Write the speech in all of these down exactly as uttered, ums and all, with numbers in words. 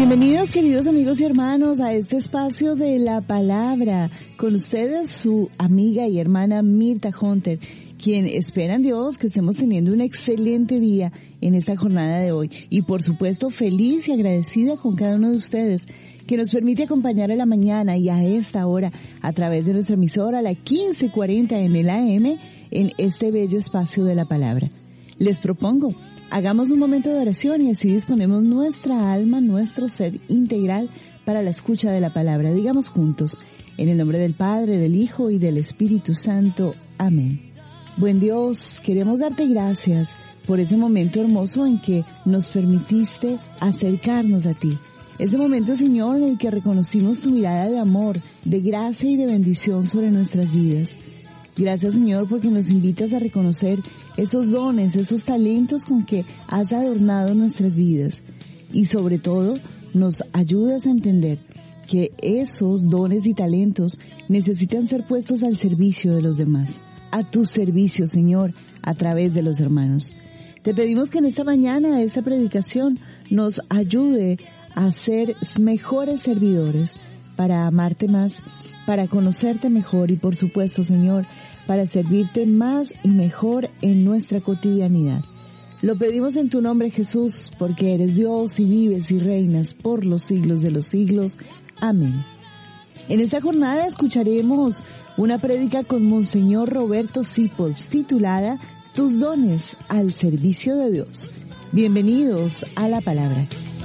Bienvenidos, queridos amigos y hermanos, a este espacio de la palabra. Con ustedes su amiga y hermana Mirta Hunter, quien espera en Dios que estemos teniendo un excelente día en esta jornada de hoy. Y por supuesto, feliz y agradecida con cada uno de ustedes que nos permite acompañar a la mañana y a esta hora a través de nuestra emisora, la quince cuarenta en el A M, en este bello espacio de la palabra. Les propongo, hagamos un momento de oración y así disponemos nuestra alma, nuestro ser integral para la escucha de la palabra. Digamos juntos, en el nombre del Padre, del Hijo y del Espíritu Santo. Amén. Buen Dios, queremos darte gracias por ese momento hermoso en que nos permitiste acercarnos a ti. Ese momento, Señor, en el que reconocimos tu mirada de amor, de gracia y de bendición sobre nuestras vidas. Gracias, Señor, porque nos invitas a reconocer esos dones, esos talentos con que has adornado nuestras vidas. Y sobre todo, nos ayudas a entender que esos dones y talentos necesitan ser puestos al servicio de los demás. A tu servicio, Señor, a través de los hermanos. Te pedimos que en esta mañana, esta predicación, nos ayude a ser mejores servidores, para amarte más, para conocerte mejor y por supuesto, Señor, para servirte más y mejor en nuestra cotidianidad. Lo pedimos en tu nombre, Jesús, porque eres Dios y vives y reinas por los siglos de los siglos. Amén. En esta jornada escucharemos una prédica con Monseñor Roberto Sipols titulada Tus dones al servicio de Dios. Bienvenidos a la palabra.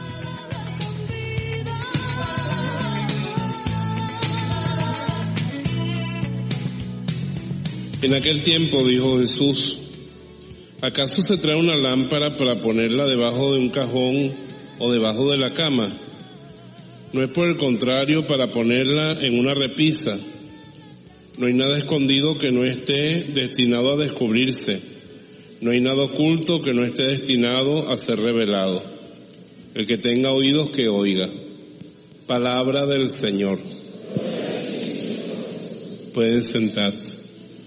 En aquel tiempo dijo Jesús, ¿acaso se trae una lámpara para ponerla debajo de un cajón o debajo de la cama? No es por el contrario para ponerla en una repisa. No hay nada escondido que no esté destinado a descubrirse. No hay nada oculto que no esté destinado a ser revelado. El que tenga oídos que oiga. Palabra del Señor. Pueden sentarse.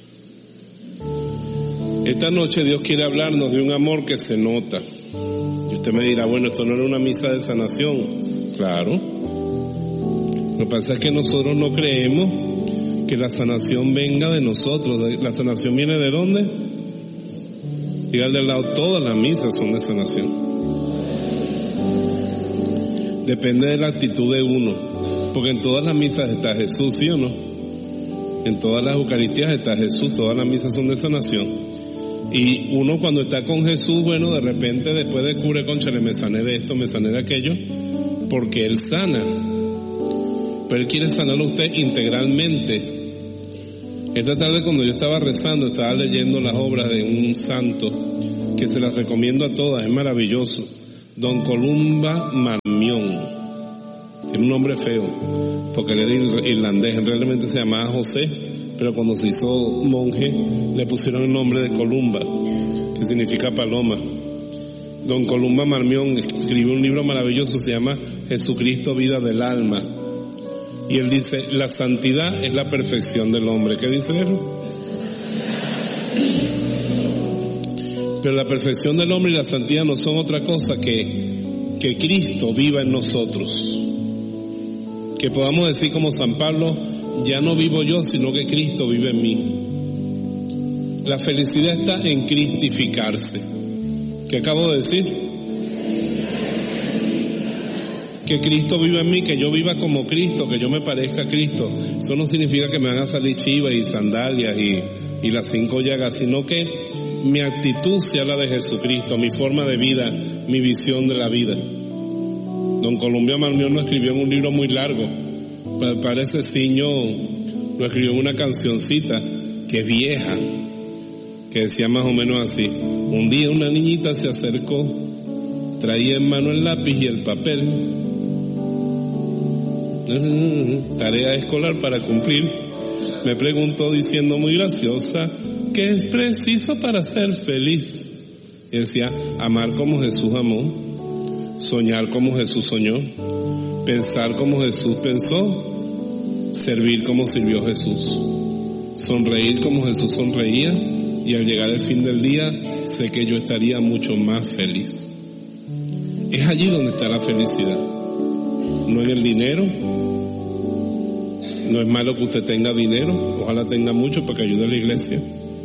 Esta noche Dios quiere hablarnos de un amor que se nota. Y usted me dirá, bueno, esto no era una misa de sanación. Claro. Lo que pasa es que nosotros no creemos que la sanación venga de nosotros. ¿La sanación viene de dónde? Diga al del lado, todas las misas son de sanación. Depende de la actitud de uno. Porque en todas las misas está Jesús, ¿sí o no? En todas las Eucaristías está Jesús, todas las misas son de sanación. Y uno cuando está con Jesús, bueno, de repente después descubre, cónchale, me sané de esto, me sané de aquello, porque Él sana. Pero Él quiere sanarlo a usted integralmente. Esta tarde cuando yo estaba rezando, estaba leyendo las obras de un santo, que se las recomiendo a todas, es maravilloso. Don Columba Marmión. Tiene un nombre feo, porque él era irlandés, realmente se llamaba José, pero cuando se hizo monje le pusieron el nombre de Columba, que significa paloma. Don Columba Marmión escribió un libro maravilloso, se llama Jesucristo, vida del alma. Y él dice, la santidad es la perfección del hombre. ¿Qué dice él? Pero la perfección del hombre y la santidad no son otra cosa que, que Cristo viva en nosotros. Que podamos decir como San Pablo, ya no vivo yo, sino que Cristo vive en mí. La felicidad está en cristificarse. ¿Qué acabo de decir? Que Cristo viva en mí, que yo viva como Cristo, que yo me parezca a Cristo. Eso no significa que me van a salir chivas y sandalias y, y las cinco llagas, sino que mi actitud sea la de Jesucristo, mi forma de vida, mi visión de la vida. Don Columba Marmión lo escribió en un libro muy largo. Parece ciño, lo escribió en una cancioncita que es vieja, que decía más o menos así. Un día una niñita se acercó, traía en mano el lápiz y el papel. Tarea escolar para cumplir. Me preguntó diciendo muy graciosa, ¿qué es preciso para ser feliz? Y decía, amar como Jesús amó, soñar como Jesús soñó, pensar como Jesús pensó, servir como sirvió Jesús, sonreír como Jesús sonreía, y al llegar el fin del día sé que yo estaría mucho más feliz. Es allí donde está la felicidad. no en el dinero. No es malo que usted tenga dinero, ojalá tenga mucho para que ayude a la iglesia.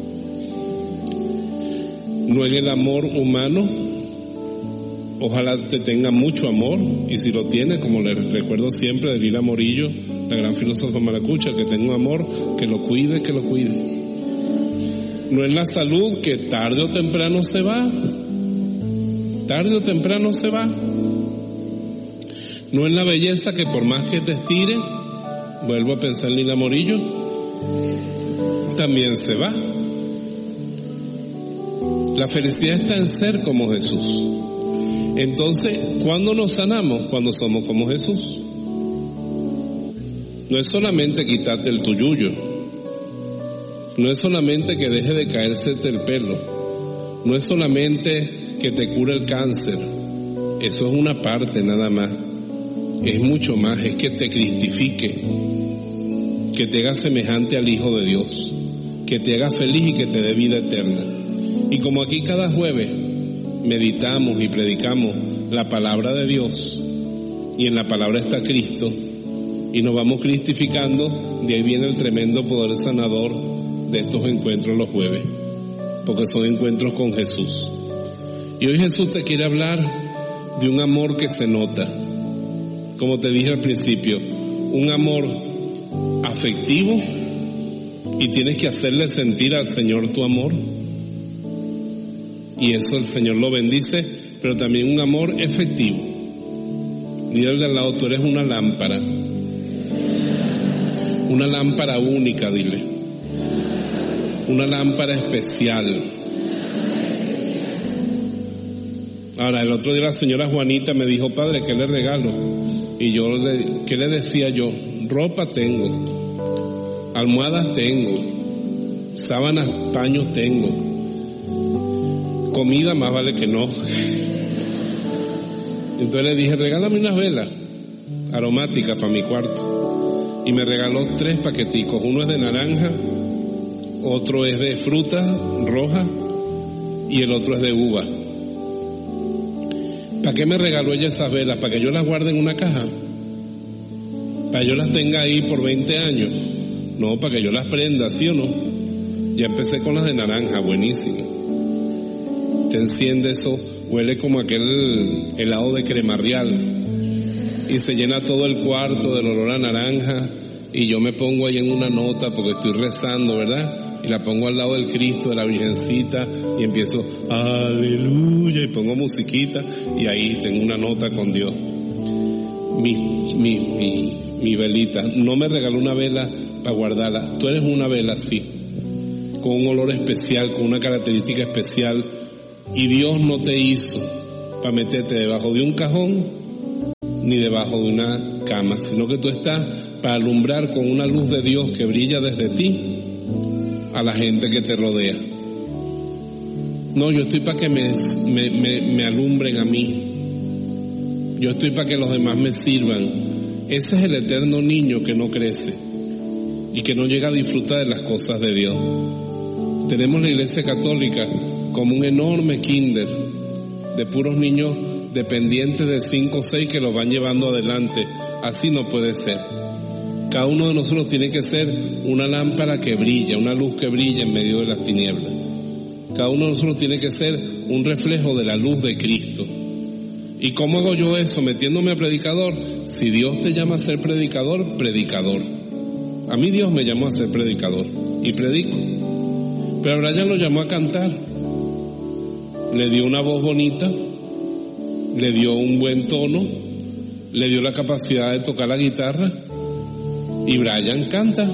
No en el amor humano, ojalá te tenga mucho amor, y si lo tiene, como le recuerdo siempre de Lila Morillo, la gran filósofa maracucha, que tenga un amor, que lo cuide, que lo cuide. No en la salud, que tarde o temprano se va, tarde o temprano se va. No en la belleza, que por más que te estire, vuelvo a pensar en Lila Morillo, también se va. La felicidad está en ser como Jesús. Entonces, ¿cuándo nos sanamos? Cuando somos como Jesús. No es solamente quitarte el tuyuyo, no es solamente que deje de caerse el pelo, no es solamente que te cure el cáncer, eso es una parte nada más. Es mucho más, es que te cristifique, que te haga semejante al Hijo de Dios, que te haga feliz y que te dé vida eterna. Y como aquí cada jueves meditamos y predicamos la palabra de Dios, y en la palabra está Cristo, y nos vamos cristificando, de ahí viene el tremendo poder sanador de estos encuentros los jueves, porque son encuentros con Jesús. Y hoy Jesús te quiere hablar de un amor que se nota. Como te dije al principio, un amor afectivo, y tienes que hacerle sentir al Señor tu amor, y eso el Señor lo bendice, pero también un amor efectivo. Dile al de al lado, tú eres una lámpara, una lámpara única, dile, una lámpara especial. Ahora, el otro día la señora Juanita me dijo, padre, ¿qué le regalo? Y yo, le, ¿qué le decía yo? Ropa tengo, almohadas tengo, sábanas, paños tengo, comida más vale que no. Entonces le dije, regálame unas velas aromáticas para mi cuarto. Y me regaló tres paqueticos, uno es de naranja, otro es de fruta roja y el otro es de uva. ¿Para qué me regaló ella esas velas? ¿Para que yo las guarde en una caja? ¿Para que yo las tenga ahí por veinte años? No, para que yo las prenda, ¿sí o no? Ya empecé con las de naranja, buenísimo. Te enciende eso, huele como aquel helado de crema real, y se llena todo el cuarto del olor a naranja, y yo me pongo ahí en una nota porque estoy rezando, ¿verdad? Y la pongo al lado del Cristo, de la Virgencita, y empiezo, aleluya, y pongo musiquita, y ahí tengo una nota con Dios. Mi, mi, mi, mi velita, no me regaló una vela para guardarla, tú eres una vela así, con un olor especial, con una característica especial, y Dios no te hizo para meterte debajo de un cajón, ni debajo de una cama, sino que tú estás para alumbrar con una luz de Dios que brilla desde ti a la gente que te rodea. No, yo estoy para que me, me, me, me alumbren a mí. Yo estoy para que los demás me sirvan. Ese es el eterno niño que no crece y que no llega a disfrutar de las cosas de Dios. Tenemos la Iglesia Católica como un enorme kinder de puros niños dependientes de cinco o seis que los van llevando adelante. Así no puede ser. Cada uno de nosotros tiene que ser una lámpara que brilla, una luz que brilla en medio de las tinieblas. Cada uno de nosotros tiene que ser un reflejo de la luz de Cristo. ¿Y cómo hago yo eso? Metiéndome a predicador. Si Dios te llama a ser predicador, predicador. A mí Dios me llamó a ser predicador y predico. Pero a Brian lo llamó a cantar. Le dio una voz bonita, le dio un buen tono, le dio la capacidad de tocar la guitarra, y Brian canta.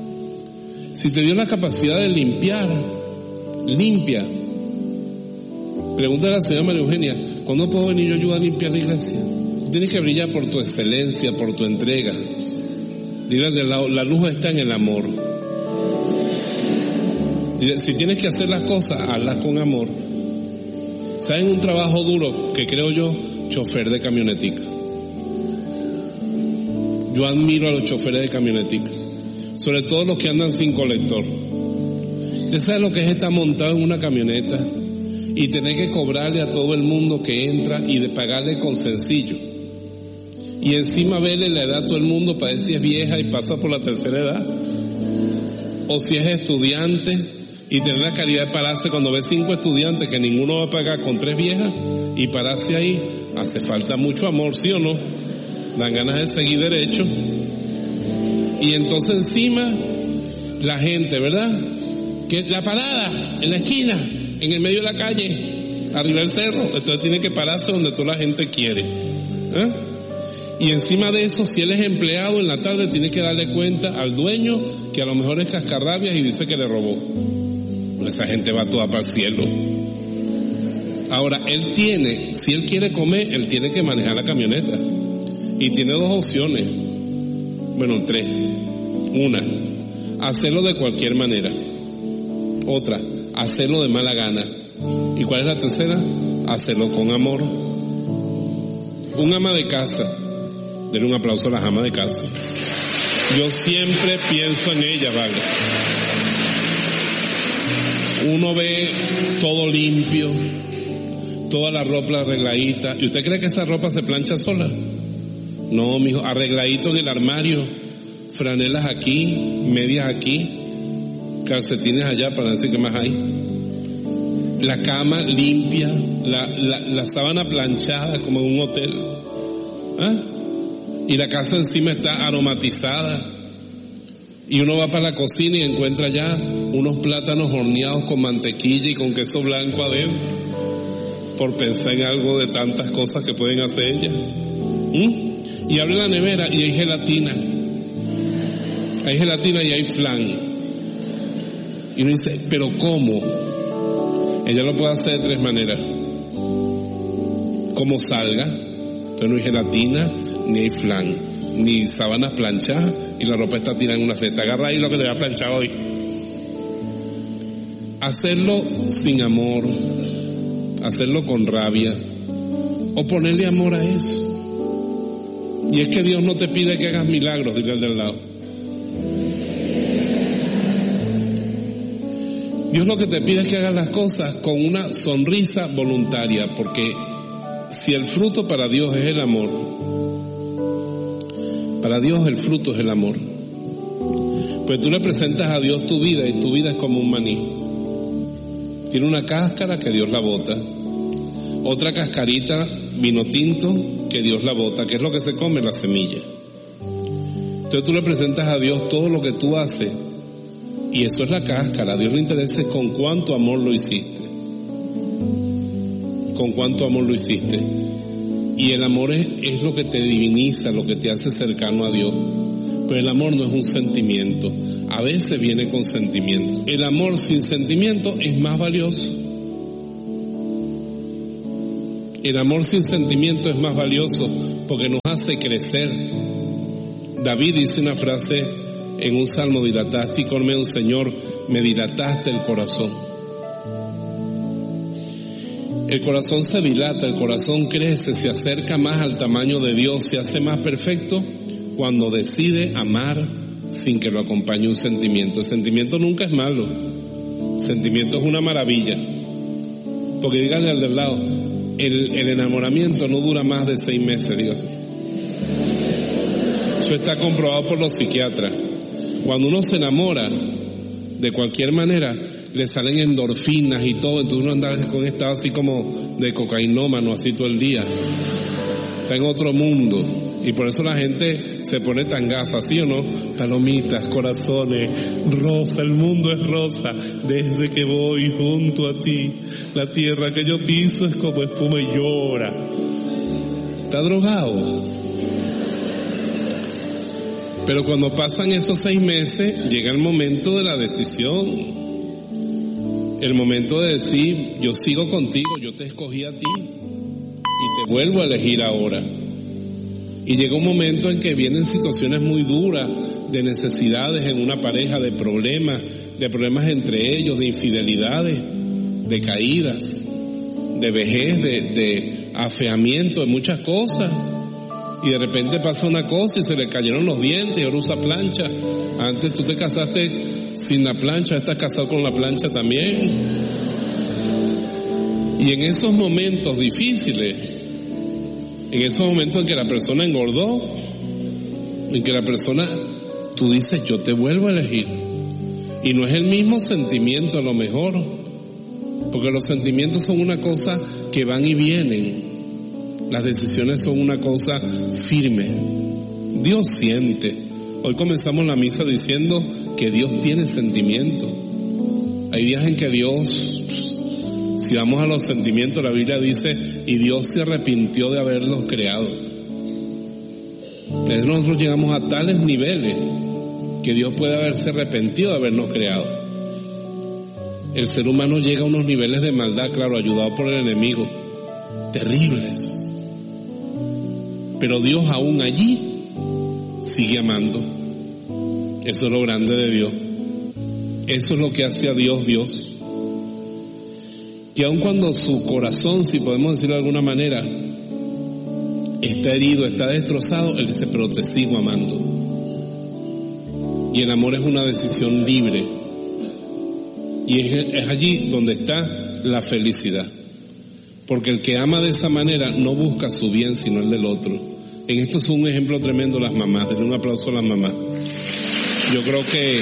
Si te dio la capacidad de limpiar, limpia. Pregúntale a la señora María Eugenia, ¿cuándo puedo venir yo a ayudar a limpiar la iglesia? Tú tienes que brillar por tu excelencia, por tu entrega. Dile de la, la luz está en el amor. Dile, si tienes que hacer las cosas, hazlas con amor. ¿Saben un trabajo duro que creo yo? Chofer de camionetica. Yo admiro a los choferes de camionetica, sobre todo los que andan sin colector. ¿Usted sabe lo que es estar montado en una camioneta y tener que cobrarle a todo el mundo que entra y de pagarle con sencillo? Y encima verle la edad a todo el mundo para ver si es vieja y pasa por la tercera edad. O si es estudiante y tener la calidad de pararse cuando ve cinco estudiantes que ninguno va a pagar con tres viejas y pararse ahí. Hace falta mucho amor, ¿sí o no? Dan ganas de seguir derecho. Y entonces encima la gente, ¿verdad? Que la parada en la esquina, en el medio de la calle, arriba del cerro, entonces tiene que pararse donde toda la gente quiere. ¿Eh? Y encima de eso, si él es empleado, en la tarde tiene que darle cuenta al dueño que a lo mejor es cascarrabias y dice que le robó. No, esa gente va toda para el cielo. Ahora, él tiene, si él quiere comer, él tiene que manejar la camioneta. Y tiene dos opciones. Bueno, tres. Una, hacerlo de cualquier manera. Otra, hacerlo de mala gana. ¿Y cuál es la tercera? Hacerlo con amor. Un ama de casa. Denle un aplauso a las amas de casa. Yo siempre pienso en ellas, ¿vale? Uno ve todo limpio, toda la ropa arregladita. ¿Y usted cree que esa ropa se plancha sola? No, mijo, arregladito en el armario, franelas aquí, medias aquí, calcetines allá, para decir que más hay. La cama limpia, la, la, la sábana planchada como en un hotel. ¿Ah? Y la casa encima está aromatizada. Y uno va para la cocina y encuentra ya unos plátanos horneados con mantequilla y con queso blanco adentro, por pensar en algo de tantas cosas que pueden hacer ellas. ¿Mm? Y abre la nevera y hay gelatina. Hay gelatina y hay flan. Y uno dice, ¿pero cómo? Ella lo puede hacer de tres maneras. Como salga, entonces no hay gelatina, ni hay flan, ni sábanas planchadas, y la ropa está tirada en una cesta. Agarra ahí lo que te va a planchar hoy. Hacerlo sin amor, hacerlo con rabia, o ponerle amor a eso. Y es que Dios no te pide que hagas milagros, dile al del lado. Dios lo que te pide es que hagas las cosas con una sonrisa voluntaria, porque si el fruto para Dios es el amor, para Dios el fruto es el amor. Pues tú le presentas a Dios tu vida y tu vida es como un maní. Tiene una cáscara que Dios la bota, otra cascarita vino tinto que Dios la bota, que es lo que se come, la semilla. Entonces tú le presentas a Dios todo lo que tú haces y eso es la cáscara. A Dios le interesa con cuánto amor lo hiciste, con cuánto amor lo hiciste. Y el amor es, es lo que te diviniza, lo que te hace cercano a Dios. Pero el amor no es un sentimiento, a veces viene con sentimiento. El amor sin sentimiento es más valioso. El amor sin sentimiento es más valioso porque nos hace crecer. David dice una frase en un salmo: dilataste y colme un Señor, me dilataste el corazón. El corazón se dilata, el corazón crece, se acerca más al tamaño de Dios, se hace más perfecto cuando decide amar sin que lo acompañe un sentimiento. El sentimiento nunca es malo, el sentimiento es una maravilla. Porque dígale al del lado, el, el enamoramiento no dura más de seis meses, dígase. Eso está comprobado por los psiquiatras. Cuando uno se enamora, de cualquier manera, le salen endorfinas y todo, entonces uno anda con estado así como de cocainómano, así todo el día. Está en otro mundo. Y por eso la gente se pone tan gafa, ¿sí o no? Palomitas, corazones, rosa, el mundo es rosa. Desde que voy junto a ti, la tierra que yo piso es como espuma y llora. Está drogado. Pero cuando pasan esos seis meses, llega el momento de la decisión. El momento de decir, yo sigo contigo, yo te escogí a ti y te vuelvo a elegir ahora. Y llega un momento en que vienen situaciones muy duras, de necesidades en una pareja, de problemas, de problemas entre ellos, de infidelidades, de caídas, de vejez, de, de afeamiento, de muchas cosas. Y de repente pasa una cosa y se le cayeron los dientes y ahora usa plancha. Antes tú te casaste sin la plancha, estás casado con la plancha también. Y en esos momentos difíciles, En esos momentos en que la persona engordó, en que la persona, tú dices, yo te vuelvo a elegir. Y no es el mismo sentimiento a lo mejor, porque los sentimientos son una cosa que van y vienen. Las decisiones son una cosa firme. Dios siente. Hoy comenzamos la misa diciendo que Dios tiene sentimiento. Hay días en que Dios, si vamos a los sentimientos, la Biblia dice, y Dios se arrepintió de haberlos creado. Entonces nosotros llegamos a tales niveles que Dios puede haberse arrepentido de habernos creado. El ser humano llega a unos niveles de maldad, claro, ayudado por el enemigo, terribles. Pero Dios aún allí sigue amando. Eso es lo grande de Dios. Eso es lo que hace a Dios Dios. Y aun cuando su corazón, si podemos decirlo de alguna manera, está herido, está destrozado, Él dice, pero te sigo amando. Y el amor es una decisión libre. Y es, es allí donde está la felicidad. Porque el que ama de esa manera no busca su bien, sino el del otro. En esto es un ejemplo tremendo las mamás. Denle un aplauso a las mamás. Yo creo que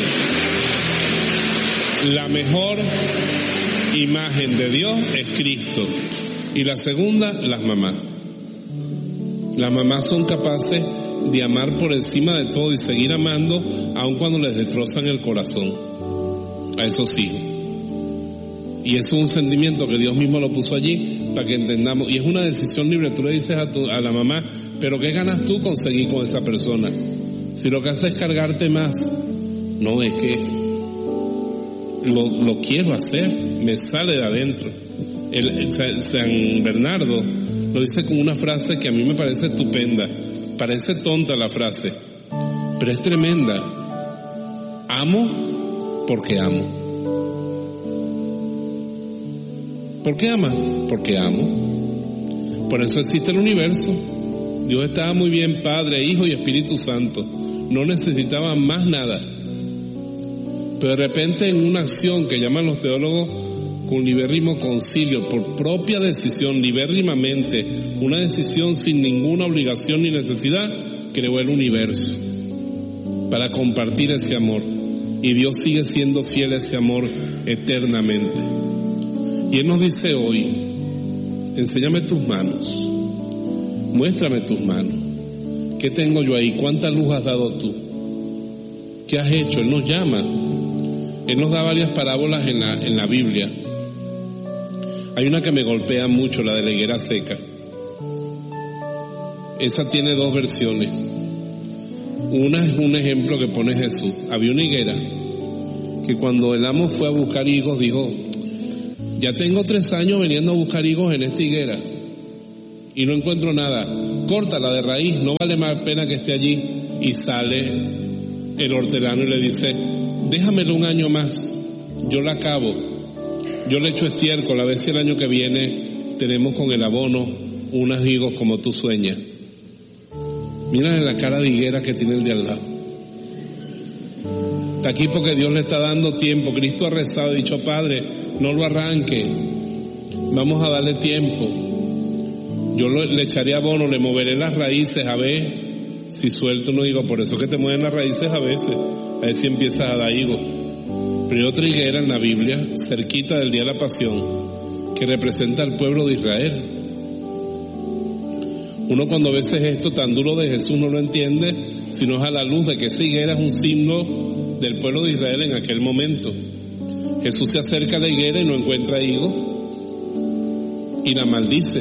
la mejor imagen de Dios es Cristo. Y la segunda, las mamás. Las mamás son capaces de amar por encima de todo y seguir amando aun cuando les destrozan el corazón a esos hijos. Y eso es un sentimiento que Dios mismo lo puso allí para que entendamos. Y es una decisión libre. Tú le dices a, tu, a la mamá, pero ¿qué ganas tú conseguir con esa persona? Si lo que hace es cargarte más. No, es que lo, lo quiero hacer, me sale de adentro. El, el San Bernardo lo dice con una frase que a mí me parece estupenda. Parece tonta la frase, pero es tremenda. Amo porque amo. ¿Por qué ama? Porque amo. Por eso existe el universo. Dios estaba muy bien, Padre, Hijo y Espíritu Santo. No necesitaba más nada. Pero de repente en una acción que llaman los teólogos con libérrimo concilio, por propia decisión, libérrimamente, una decisión sin ninguna obligación ni necesidad, creó el universo para compartir ese amor. Y Dios sigue siendo fiel a ese amor eternamente. Y Él nos dice hoy, enséñame tus manos, muéstrame tus manos. ¿Qué tengo yo ahí? ¿Cuánta luz has dado tú? ¿Qué has hecho? Él nos llama. Él nos da varias parábolas en la, en la Biblia. Hay una que me golpea mucho, la de la higuera seca. Esa tiene dos versiones. Una es un ejemplo que pone Jesús. Había una higuera que cuando el amo fue a buscar higos dijo, ya tengo tres años viniendo a buscar higos en esta higuera y no encuentro nada. Córtala de raíz, no vale más pena que esté allí. Y sale el hortelano y le dice, déjamelo un año más, yo la acabo, yo le echo estiércol, a ver si el año que viene tenemos con el abono unas higos como tú sueñas. Mira la cara de higuera que tiene el de al lado. Está aquí porque Dios le está dando tiempo. Cristo ha rezado y dicho, Padre, no lo arranque, vamos a darle tiempo. Yo lo, le echaré abono, le moveré las raíces a ver si suelto no higo. Por eso que te mueven las raíces a veces, a ver si empiezas a dar higo. Pero hay otra higuera en la Biblia, cerquita del día de la pasión, que representa al pueblo de Israel. Uno cuando ve ese gesto tan duro de Jesús no lo entiende, sino es a la luz de que esa higuera es un símbolo del pueblo de Israel en aquel momento. Jesús se acerca a la higuera y no encuentra higo y la maldice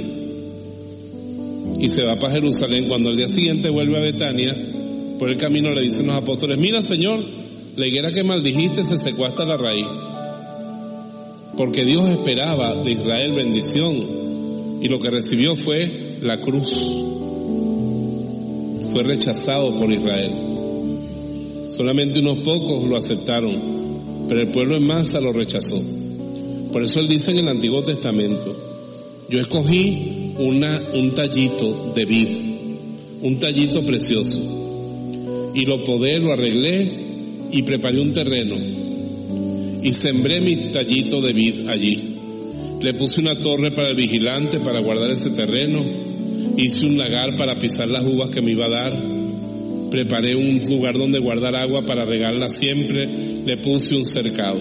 y se va para Jerusalén. Cuando al día siguiente vuelve a Betania, por el camino le dicen los apóstoles, mira Señor, la higuera que maldijiste se secó hasta la raíz, porque Dios esperaba de Israel bendición y lo que recibió fue la cruz. Fue rechazado por Israel. Solamente unos pocos lo aceptaron, pero el pueblo en masa lo rechazó. Por eso Él dice en el Antiguo Testamento, yo escogí una, un tallito de vid, un tallito precioso, y lo podé, lo arreglé y preparé un terreno y sembré mi tallito de vid allí. Le puse una torre para el vigilante para guardar ese terreno, hice un lagar para pisar las uvas que me iba a dar, preparé un lugar donde guardar agua para regarla siempre, le puse un cercado.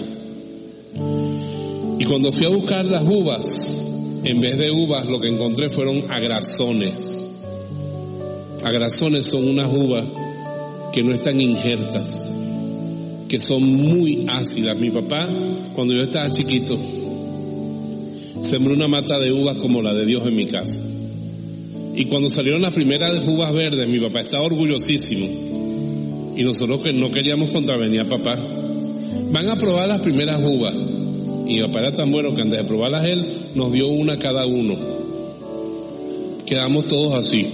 Y cuando fui a buscar las uvas, en vez de uvas lo que encontré fueron agrazones. Agrazones son unas uvas que no están injertas, que son muy ácidas. Mi papá, cuando yo estaba chiquito, sembró una mata de uvas como la de Dios en mi casa. Y cuando salieron las primeras uvas verdes, mi papá estaba orgullosísimo. Y nosotros que no queríamos contravenir a papá. Van a probar las primeras uvas. Y mi papá era tan bueno que antes de probarlas él, nos dio una cada uno. Quedamos todos así.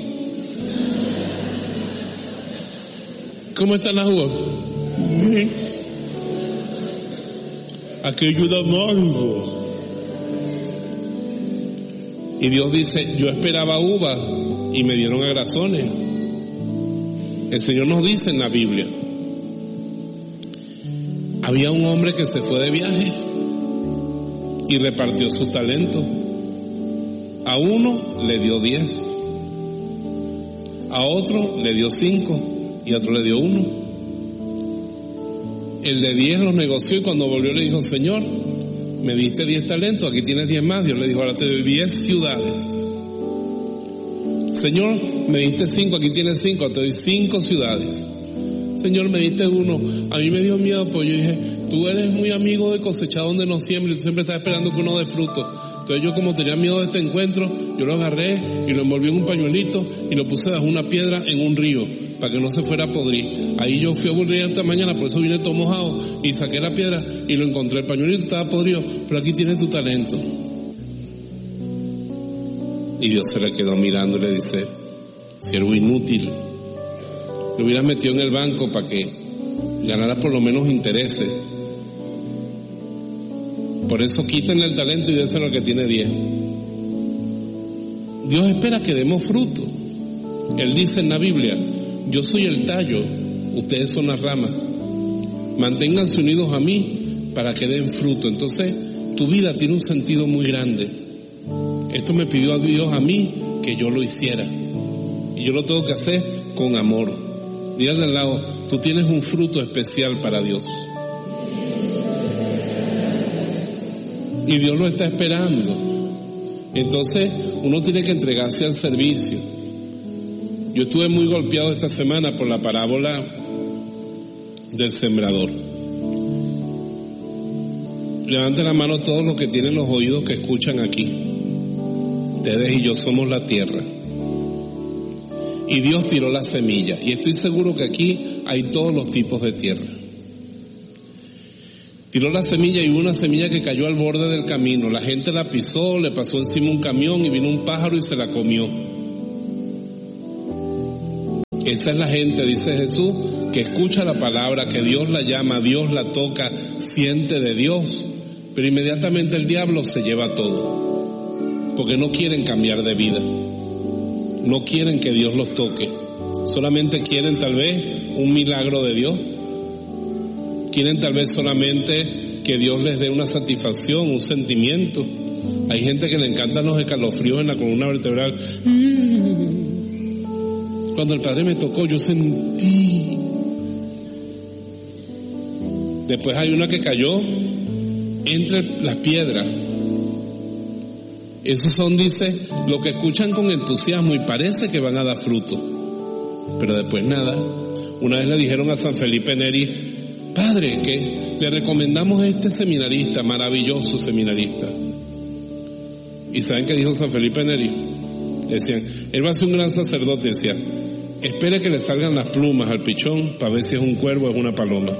¿Cómo están las uvas? Aquello da mango. Y Dios dice, yo esperaba uvas y me dieron agrazones. El Señor nos dice en la Biblia, había un hombre que se fue de viaje y repartió sus talentos. A uno le dio diez, a otro le dio cinco y a otro le dio uno. El de diez los negoció y cuando volvió le dijo, Señor, me diste diez talentos, aquí tienes diez más. Dios le dijo, ahora te doy diez ciudades. Señor, me diste cinco, aquí tienes cinco, te doy cinco ciudades. Señor, me diste uno. A mí me dio miedo, pues yo dije, tú eres muy amigo de cosechar donde no siembra y tú siempre estás esperando que uno dé fruto. Entonces yo, como tenía miedo de este encuentro, yo lo agarré y lo envolví en un pañuelito y lo puse bajo una piedra en un río para que no se fuera a podrir. Ahí yo fui a volver esta mañana, por eso vine todo mojado y saqué la piedra y lo encontré. El pañuelito estaba podrido, pero aquí tienes tu talento. Y Dios se le quedó mirando y le dice, siervo inútil, lo hubieras metido en el banco para que ganara por lo menos intereses. Por eso quiten el talento y déselo al que tiene diez. Dios espera que demos fruto. Él dice en la Biblia, yo soy el tallo, ustedes son las ramas. Manténganse unidos a mí para que den fruto. Entonces, tu vida tiene un sentido muy grande. Esto me pidió a Dios a mí que yo lo hiciera. Y yo lo tengo que hacer con amor. Dígale al lado, tú tienes un fruto especial para Dios. Y Dios lo está esperando. Entonces, uno tiene que entregarse al servicio. Yo estuve muy golpeado esta semana por la parábola del sembrador. Levanten la mano todos los que tienen los oídos que escuchan aquí. Ustedes y yo somos la tierra. Y Dios tiró la semilla. Y estoy seguro que aquí hay todos los tipos de tierra. Tiró la semilla y hubo una semilla que cayó al borde del camino. La gente la pisó, le pasó encima un camión y vino un pájaro y se la comió. Esa es la gente, dice Jesús, que escucha la palabra, que Dios la llama, Dios la toca, siente de Dios, pero inmediatamente el diablo se lleva todo, porque no quieren cambiar de vida, no quieren que Dios los toque, solamente quieren tal vez un milagro de Dios, quieren tal vez solamente que Dios les dé una satisfacción, un sentimiento. Hay gente que le encantan los escalofríos en la columna vertebral. Cuando el Padre me tocó, yo sentí. Después hay una que cayó entre las piedras. Esos son, dice, lo que escuchan con entusiasmo y parece que van a dar fruto. Pero después nada. Una vez le dijeron a San Felipe Neri, Padre, que le recomendamos a este seminarista, maravilloso seminarista. ¿Y saben qué dijo San Felipe Neri? Decían, él va a ser un gran sacerdote. Decía, espere que le salgan las plumas al pichón para ver si es un cuervo o es una paloma.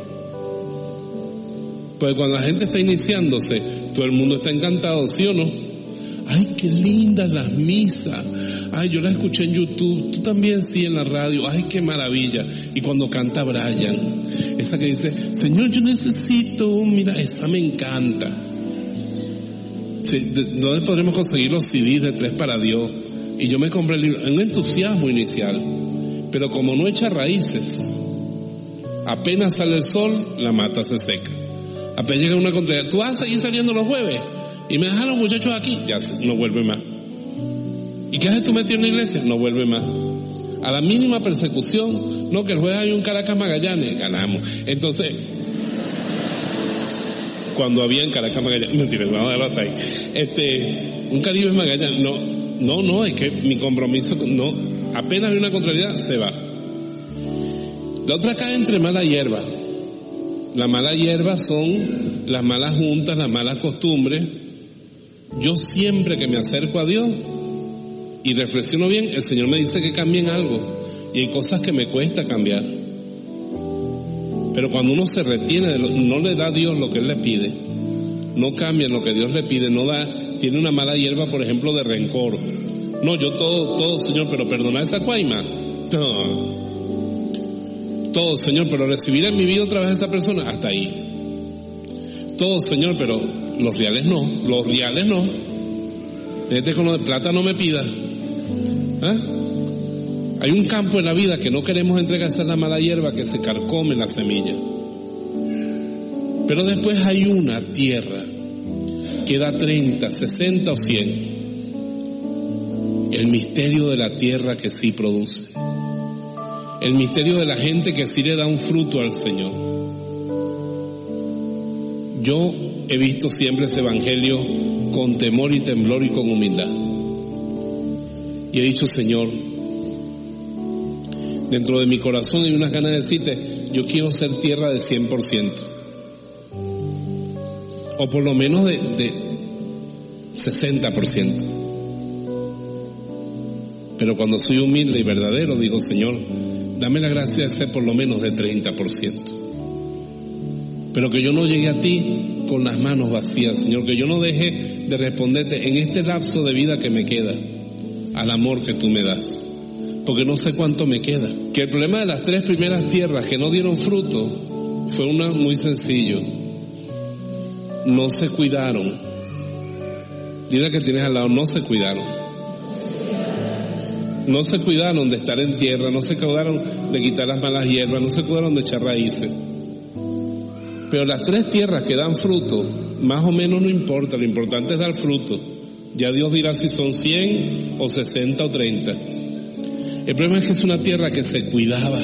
Pues cuando la gente está iniciándose, todo el mundo está encantado, ¿sí o no? Ay, qué lindas las misas. Ay, yo las escuché en YouTube. Tú también, sí, en la radio. Ay, qué maravilla. Y cuando canta Brian, esa que dice, Señor, yo necesito, mira, esa me encanta. Sí, ¿dónde podremos conseguir los C Ds de Tres para Dios? Y yo me compré el libro, un entusiasmo inicial, pero como no echa raíces, apenas sale el sol, la mata se seca. Apenas llega una contraria, tú vas a seguir saliendo los jueves y me dejan los muchachos aquí, ya no vuelve más. ¿Y qué haces tú metido en la iglesia? No vuelve más. A la mínima persecución, no, que el jueves hay un Caracas Magallanes, ganamos. Entonces, cuando había en Caracas Magallanes, mentira, vamos a dejarlo hasta ahí. Este, un Caribe Magallanes, no, no, no, es que mi compromiso, no, apenas hay una contrariedad, se va. La otra cae entre mala hierba. La mala hierba son las malas juntas, las malas costumbres. Yo siempre que me acerco a Dios y reflexiono bien, el Señor me dice que cambien algo, y hay cosas que me cuesta cambiar. Pero cuando uno se retiene, no le da a Dios lo que Él le pide, no cambia lo que Dios le pide, no da, tiene una mala hierba, por ejemplo, de rencor. No, yo todo, todo, Señor, pero perdona esa cuaima. No. Todo, Señor, pero recibir en mi vida otra vez a esa persona, hasta ahí. Todo, Señor, pero los reales no, los reales no. Este con lo de plata no me pida. ¿Ah? Hay un campo en la vida que no queremos entregar, esa es la mala hierba que se carcome la semilla. Pero después hay una tierra que da treinta, sesenta o cien. El misterio de la tierra que sí produce. El misterio de la gente que sí le da un fruto al Señor. Yo he visto siempre ese evangelio con temor y temblor y con humildad. Y he dicho, Señor, dentro de mi corazón hay unas ganas de decirte, yo quiero ser tierra de cien por ciento. O por lo menos de, de sesenta por ciento. Pero cuando soy humilde y verdadero, digo, Señor, dame la gracia de ser por lo menos de treinta por ciento. Pero que yo no llegue a ti con las manos vacías, Señor, que yo no deje de responderte en este lapso de vida que me queda al amor que tú me das, porque no sé cuánto me queda. Que el problema de las tres primeras tierras que no dieron fruto fue una muy sencillo: no se cuidaron. Dile que tienes al lado, no se cuidaron. No se cuidaron de estar en tierra, no se cuidaron de quitar las malas hierbas, no se cuidaron de echar raíces. Pero las tres tierras que dan fruto, más o menos no importa, lo importante es dar fruto. Ya Dios dirá si son cien o sesenta o treinta. El problema es que es una tierra que se cuidaba.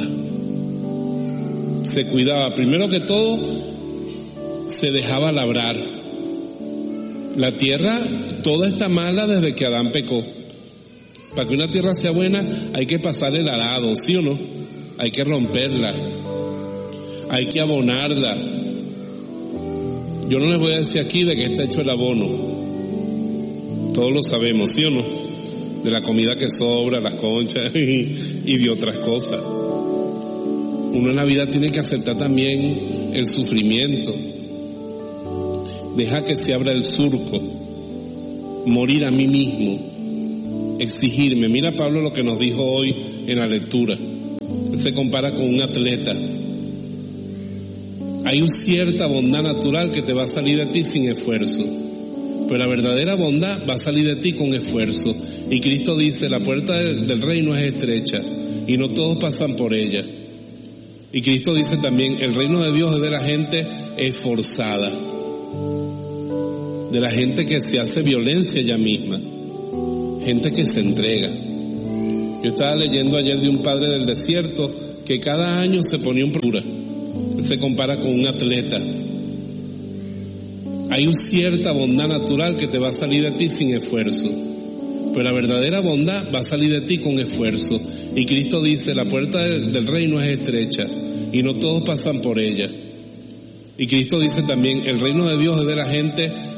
Se cuidaba. Primero que todo, se dejaba labrar. La tierra toda está mala desde que Adán pecó. Para que una tierra sea buena hay que pasar el arado, ¿sí o no? Hay que romperla, hay que abonarla. Yo no les voy a decir aquí de qué está hecho el abono, todos lo sabemos, ¿sí o no? De la comida que sobra, las conchas y, y de otras cosas. Uno en la vida tiene que aceptar también el sufrimiento. Deja que se abra el surco, morir a mí mismo, exigirme. Mira Pablo lo que nos dijo hoy en la lectura. Él se compara con un atleta. Hay una cierta bondad natural que te va a salir de ti sin esfuerzo, pero la verdadera bondad va a salir de ti con esfuerzo. Y Cristo dice, la puerta del, del reino es estrecha y no todos pasan por ella. Y Cristo dice también, el reino de Dios es de la gente esforzada, de la gente que se hace violencia ella misma, gente que se entrega. Yo estaba leyendo ayer de un padre del desierto que cada año se ponía un procura. Él se compara con un atleta. Hay una cierta bondad natural que te va a salir de ti sin esfuerzo, pero la verdadera bondad va a salir de ti con esfuerzo. Y Cristo dice, la puerta del, del reino es estrecha y no todos pasan por ella. Y Cristo dice también, el reino de Dios es de la gente